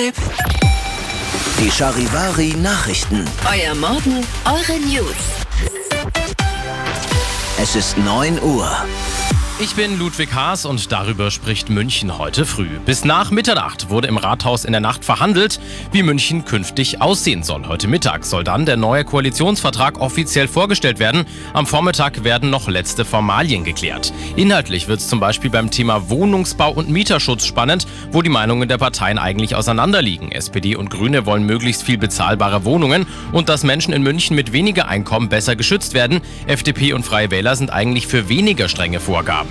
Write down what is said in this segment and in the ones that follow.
Vibe. Die Charivari Nachrichten. Euer Morgen, eure News. Es ist 9 Uhr. Ich bin Ludwig Haas und darüber spricht München heute früh. Bis nach Mitternacht wurde im Rathaus in der Nacht verhandelt, wie München künftig aussehen soll. Heute Mittag soll dann der neue Koalitionsvertrag offiziell vorgestellt werden. Am Vormittag werden noch letzte Formalien geklärt. Inhaltlich wird es zum Beispiel beim Thema Wohnungsbau und Mieterschutz spannend, wo die Meinungen der Parteien eigentlich auseinanderliegen. SPD und Grüne wollen möglichst viel bezahlbare Wohnungen und dass Menschen in München mit weniger Einkommen besser geschützt werden. FDP und Freie Wähler sind eigentlich für weniger strenge Vorgaben.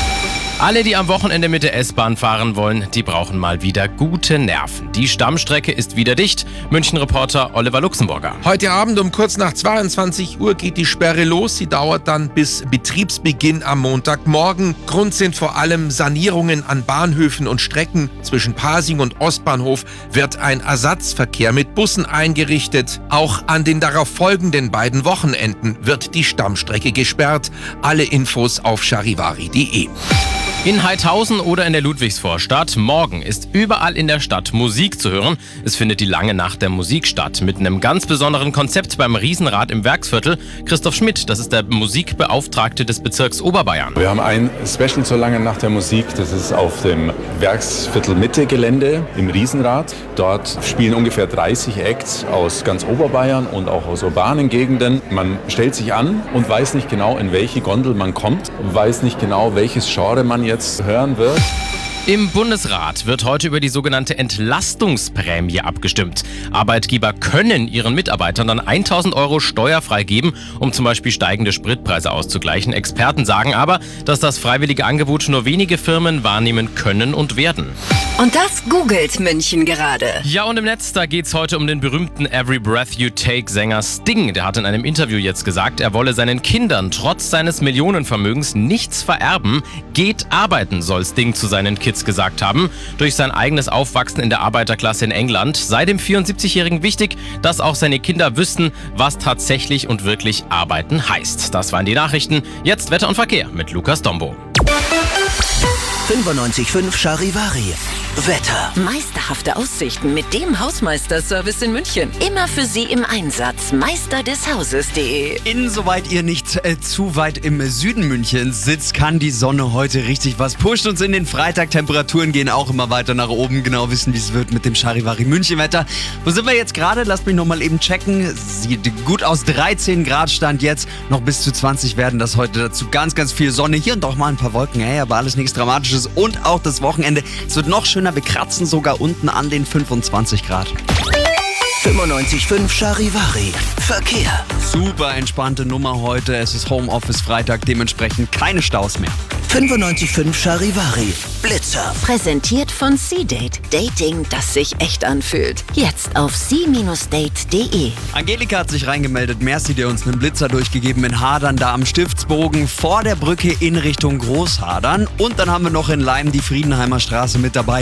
Alle, die am Wochenende mit der S-Bahn fahren wollen, die brauchen mal wieder gute Nerven. Die Stammstrecke ist wieder dicht. München-Reporter Oliver Luxemburger. Heute Abend um kurz nach 22 Uhr geht die Sperre los. Sie dauert dann bis Betriebsbeginn am Montagmorgen. Grund sind vor allem Sanierungen an Bahnhöfen und Strecken. Zwischen Pasing und Ostbahnhof wird ein Ersatzverkehr mit Bussen eingerichtet. Auch an den darauf folgenden beiden Wochenenden wird die Stammstrecke gesperrt. Alle Infos auf charivari.de. In Heidhausen oder in der Ludwigsvorstadt. Morgen ist überall in der Stadt Musik zu hören. Es findet die lange Nacht der Musik statt. Mit einem ganz besonderen Konzept beim Riesenrad im Werksviertel. Christoph Schmidt, das ist der Musikbeauftragte des Bezirks Oberbayern. Wir haben ein Special zur langen Nacht der Musik. Das ist auf dem Werksviertel Mitte Gelände im Riesenrad. Dort spielen ungefähr 30 Acts aus ganz Oberbayern und auch aus urbanen Gegenden. Man stellt sich an und weiß nicht genau, in welche Gondel man kommt, weiß nicht genau, welches Genre man jetzt hören wird. Im Bundesrat wird heute über die sogenannte Entlastungsprämie abgestimmt. Arbeitgeber können ihren Mitarbeitern dann 1.000 € steuerfrei geben, um zum Beispiel steigende Spritpreise auszugleichen. Experten sagen aber, dass das freiwillige Angebot nur wenige Firmen wahrnehmen können und werden. Und das googelt München gerade. Ja, und im Netz, da geht's heute um den berühmten Every Breath You Take Sänger Sting. Der hat in einem Interview jetzt gesagt, er wolle seinen Kindern trotz seines Millionenvermögens nichts vererben. Geht arbeiten, soll Sting zu seinen Kids gesagt haben. Durch sein eigenes Aufwachsen in der Arbeiterklasse in England sei dem 74-Jährigen wichtig, dass auch seine Kinder wüssten, was tatsächlich und wirklich arbeiten heißt. Das waren die Nachrichten. Jetzt Wetter und Verkehr mit Lukas Dombo. 95.5 Charivari. Wetter. Meisterhafte Aussichten mit dem Hausmeisterservice in München. Immer für Sie im Einsatz. Meisterdeshauses.de. Insoweit ihr nicht zu weit im Süden Münchens sitzt, kann die Sonne heute richtig was pushen uns in den Freitag. Temperaturen gehen auch immer weiter nach oben. Genau wissen, wie es wird mit dem Charivari München Wetter. Wo sind wir jetzt gerade? Lasst mich nochmal eben checken. Sieht gut aus. 13 Grad Stand jetzt. Noch bis zu 20 werden das heute dazu. Ganz, ganz viel Sonne. Hier und auch mal ein paar Wolken. Hey, aber alles nichts Dramatisches. Und auch das Wochenende. Es wird noch schöner. Wir kratzen sogar unten an den 25 Grad. 95.5 Charivari. Verkehr. Super entspannte Nummer heute. Es ist Homeoffice Freitag, dementsprechend keine Staus mehr. 95.5 Charivari. Blitzer. Präsentiert von C-Date. Dating, das sich echt anfühlt. Jetzt auf c-date.de. Angelika hat sich reingemeldet. Merci, der uns einen Blitzer durchgegeben in Hadern, da am Stiftsbogen vor der Brücke in Richtung Großhadern. Und dann haben wir noch in Leim die Friedenheimer Straße mit dabei.